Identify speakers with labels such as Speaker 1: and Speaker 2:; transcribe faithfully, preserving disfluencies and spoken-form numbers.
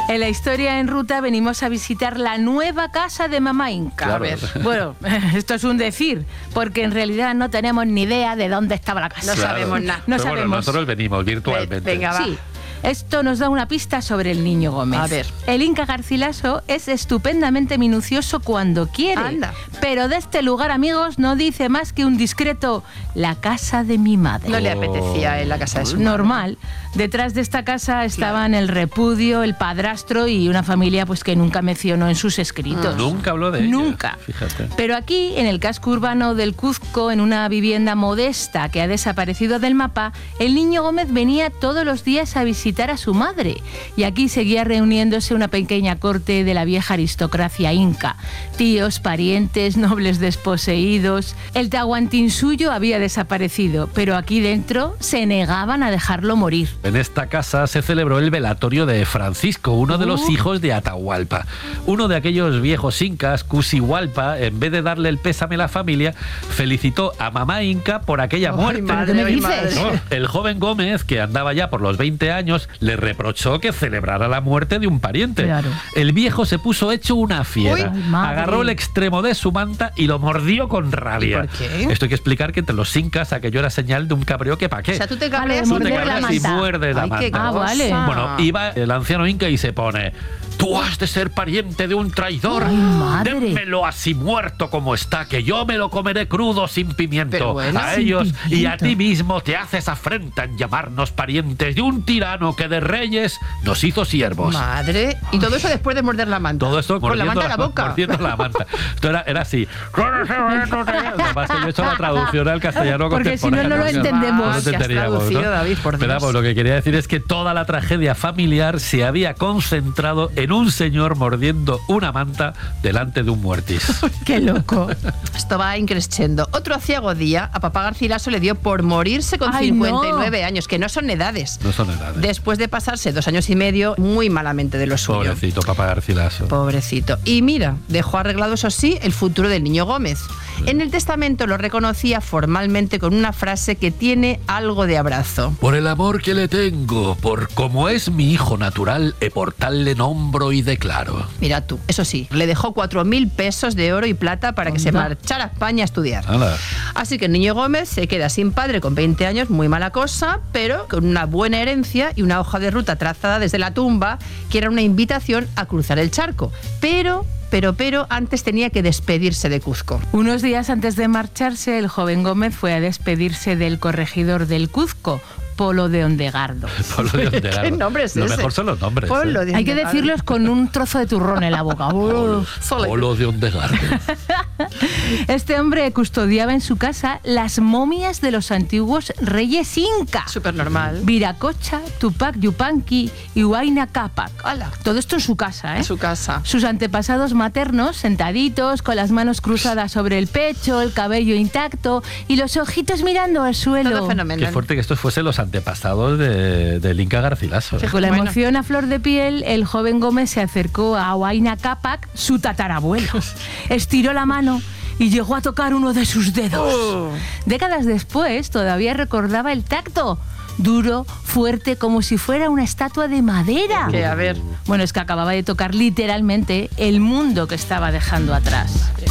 Speaker 1: En la historia en ruta venimos a visitar la nueva casa de Mamá Inca.
Speaker 2: Claro.
Speaker 1: A ver, bueno, esto es un decir, porque en realidad no tenemos ni idea de dónde estaba la casa.
Speaker 2: No claro. sabemos nada.
Speaker 1: No
Speaker 3: Pero
Speaker 1: sabemos.
Speaker 3: Bueno, nosotros venimos virtualmente.
Speaker 2: Venga, va.
Speaker 1: Sí. Esto nos da una pista sobre el Niño Gómez.
Speaker 2: A ver.
Speaker 1: El Inca Garcilaso es estupendamente minucioso cuando quiere.
Speaker 2: Anda.
Speaker 1: Pero de este lugar, amigos, no dice más que un discreto: la casa de mi madre.
Speaker 2: No le apetecía en la casa de su
Speaker 1: Normal. Detrás de esta casa estaban el repudio, el padrastro y una familia pues que nunca mencionó en sus escritos.
Speaker 3: Nunca habló de ella.
Speaker 1: Nunca.
Speaker 3: Fíjate.
Speaker 1: Pero aquí, en el casco urbano del Cuzco, en una vivienda modesta que ha desaparecido del mapa, el Niño Gómez venía todos los días a visitar a su madre. Y aquí seguía reuniéndose una pequeña corte de la vieja aristocracia inca. Tíos, parientes, nobles desposeídos. El tahuantinsuyo había desaparecido, pero aquí dentro se negaban a dejarlo morir.
Speaker 3: En esta casa se celebró el velatorio de Francisco, uno de los
Speaker 1: Uh.
Speaker 3: hijos de Atahualpa. Uno de aquellos viejos incas, Cusihualpa, en vez de darle el pésame a la familia, felicitó a Mamá Inca por aquella
Speaker 2: Ay,
Speaker 3: muerte.
Speaker 2: madre,
Speaker 1: ¿Qué me
Speaker 2: ay,
Speaker 1: dices?
Speaker 2: madre.
Speaker 3: No, el joven Gómez, que andaba ya por los veinte años, le reprochó que celebrara la muerte de un pariente.
Speaker 1: Claro.
Speaker 3: El viejo se puso hecho una fiera.
Speaker 1: Uy, ay, madre.
Speaker 3: Agarró el extremo de su manta y lo mordió con rabia.
Speaker 2: ¿Y por qué?
Speaker 3: Esto hay que explicar que entre los incas aquello era señal de un cabreo que pa' qué.
Speaker 2: O sea, tú te
Speaker 1: Vale,
Speaker 2: cabreas
Speaker 3: Tú te
Speaker 1: morder la
Speaker 3: cabreas y
Speaker 1: manta.
Speaker 3: muerdes la
Speaker 2: Ay, qué
Speaker 3: manta.
Speaker 1: Ah, vale.
Speaker 2: cosa.
Speaker 3: Bueno, iba el anciano inca y se pone: tú has de ser pariente de un traidor.
Speaker 1: Ay, madre.
Speaker 3: Démelo así muerto como está, que yo me lo comeré crudo sin pimiento.
Speaker 2: Pero bueno.
Speaker 3: a
Speaker 1: Sin
Speaker 3: ellos y a
Speaker 1: pimiento.
Speaker 3: ti mismo te haces afrenta en llamarnos parientes de un tirano que de reyes nos hizo siervos.
Speaker 2: Madre. Y todo eso después de morder la manta.
Speaker 3: Todo esto
Speaker 2: con la
Speaker 3: mordiendo
Speaker 2: manta en la boca.
Speaker 3: mordiendo la manta. Esto era, era así. Lo que pasa es que yo he hecho la traducción al castellano
Speaker 1: Porque si no, no lo
Speaker 3: contemporáneo.
Speaker 1: entendemos.
Speaker 3: No lo
Speaker 2: Ah, que has
Speaker 3: entenderíamos,
Speaker 2: traducido,
Speaker 3: ¿no?
Speaker 2: David, por
Speaker 3: Pero
Speaker 2: Dios.
Speaker 3: vamos, lo que quería decir es que toda la tragedia familiar se había concentrado en un señor mordiendo una manta delante de un muertis.
Speaker 1: Qué loco.
Speaker 2: Esto va increciendo. Otro aciago día a papá Garcilaso le dio por morirse con
Speaker 1: Ay,
Speaker 2: cincuenta y
Speaker 1: no.
Speaker 2: nueve años, que no son edades.
Speaker 3: No son edades.
Speaker 2: Después de pasarse dos años y medio muy malamente de lo suyo.
Speaker 3: Pobrecito papá Garcilaso.
Speaker 2: Pobrecito. Y mira, dejó arreglado, eso sí, el futuro del Niño Gómez. En el testamento lo reconocía formalmente con una frase que tiene algo de abrazo.
Speaker 3: Por el amor que le tengo, por como es mi hijo natural, e por tal le nombro y declaro.
Speaker 2: Mira tú, eso sí, le dejó cuatro mil pesos de oro y plata para que se
Speaker 1: Anda.
Speaker 2: marchara a España a estudiar.
Speaker 3: Hala.
Speaker 2: Así que el Niño Gómez se queda sin padre con veinte años, muy mala cosa, pero con una buena herencia y una hoja de ruta trazada desde la tumba, que era una invitación a cruzar el charco. Pero, pero, pero, antes tenía que despedirse de Cuzco.
Speaker 1: Unos días antes de marcharse, el joven Gómez fue a despedirse del corregidor del Cuzco, Polo de Ondegardo.
Speaker 3: Polo de Ondegardo.
Speaker 2: ¿Qué nombre es
Speaker 3: Lo
Speaker 2: ese?
Speaker 3: mejor son los nombres.
Speaker 2: Polo
Speaker 3: ¿eh?
Speaker 2: de
Speaker 1: Hay que
Speaker 2: Ondegardo.
Speaker 1: decirlos con un trozo de turrón en la boca.
Speaker 3: Polo,
Speaker 2: Solo-
Speaker 3: Polo de Ondegardo.
Speaker 1: Este hombre custodiaba en su casa las momias de los antiguos reyes incas.
Speaker 2: Súper normal.
Speaker 1: Viracocha, Tupac Yupanqui y Huayna Cápac.
Speaker 2: Hala.
Speaker 1: Todo esto en su casa, ¿eh?
Speaker 2: En su casa.
Speaker 1: Sus antepasados maternos, sentaditos, con las manos cruzadas sobre el pecho, el cabello intacto y los ojitos mirando al suelo.
Speaker 2: Todo fenomenal.
Speaker 3: Qué fuerte que estos fuesen los antepasados de, del Inca Garcilaso.
Speaker 1: Con la
Speaker 2: Bueno.
Speaker 1: emoción a flor de piel, el joven Gómez se acercó a Huayna Cápac, su tatarabuelo. Estiró la mano y llegó a tocar uno de sus dedos.
Speaker 2: Oh.
Speaker 1: Décadas después, todavía recordaba el tacto. Duro, fuerte, como si fuera una estatua de madera.
Speaker 2: Que, a ver.
Speaker 1: Bueno, es que acababa de tocar literalmente el mundo que estaba dejando atrás.